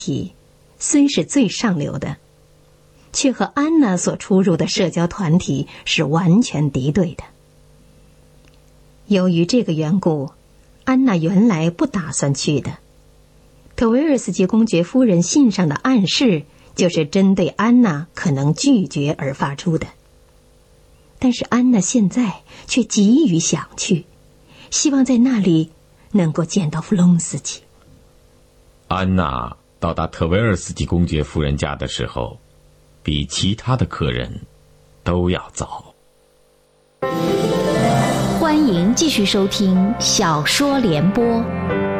体虽是最上流的，却和安娜所出入的社交团体是完全敌对的。由于这个缘故，安娜原来不打算去的。特维尔斯基公爵夫人信上的暗示就是针对安娜可能拒绝而发出的。但是安娜现在却急于想去，希望在那里能够见到弗隆斯基。 安娜到达特维尔斯基公爵夫人家的时候，比其他的客人都要早。 欢迎继续收听小说联播。